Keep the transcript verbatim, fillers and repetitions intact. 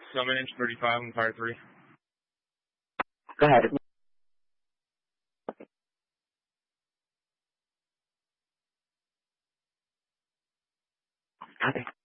Summit inch thirty-five on fire three. Go ahead. Copy.